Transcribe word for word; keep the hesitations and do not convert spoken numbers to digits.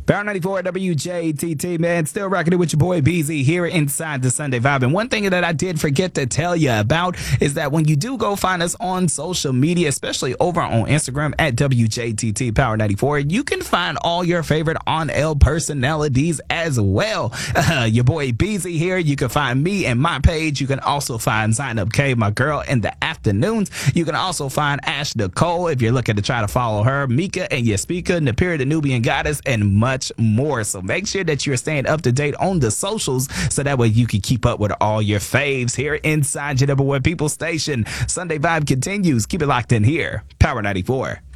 Power ninety-four W J T T, man. Still rocking it with your boy B Z here inside the Sunday Vibe. And one thing that I did forget to tell you about is that when you do go find us on social media, especially over on Instagram at W J T T Power ninety-four, you can find all your favorite on-air personalities as well. Uh, your boy B Z here. You can find me and my page. You can also find Sign Up K, my girl, in the afternoons. You can also find Ash Nicole if you're looking to try to follow her, Mika and your speaker, Napira the Nubian Goddess, and much more. So make sure that you're staying up to date on the socials so that way you can keep up with all your faves here inside your number one people station. Sunday Vibe continues. Keep it locked in here. Power ninety-four.